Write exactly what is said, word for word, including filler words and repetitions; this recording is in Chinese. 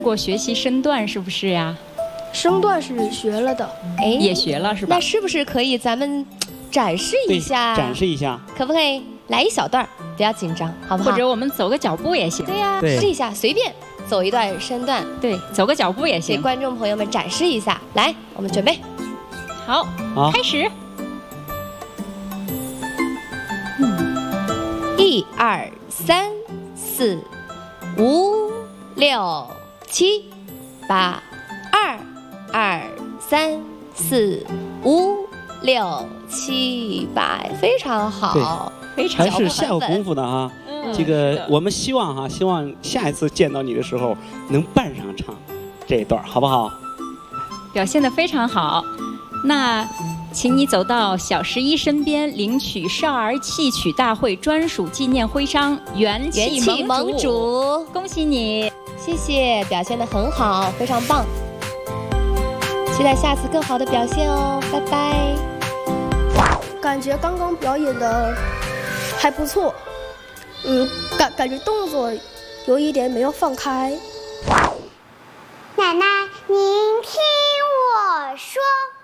过学习身段是不是呀？ 身段是学了的， 哎，也学了是吧？ 那是不是可以咱们展示一下？ 展示一下， 可不可以来一小段？不要紧张，好不好？ 或者我们走个脚步也行。 对呀、啊，试一下，随便走一段身段。 对，走个脚步也行。 给观众朋友们展示一下，来，我们准备， 好，好开始。 嗯，一二三四五六七八，二二三四五六七八，非常好， 非常还是下过功夫的啊。嗯、这个我们希望哈、啊，希望下一次见到你的时候能伴上唱这一段，好不好？ 表现得非常好，那请你走到小十一身边，领取少儿戏曲大会专属纪念徽章，元气盟主，恭喜你！ 谢谢，表现得很好，非常棒，期待下次更好的表现哦，拜拜。 感觉刚刚表演的还不错，嗯，感感觉动作有一点没有放开。 奶奶，您听我说。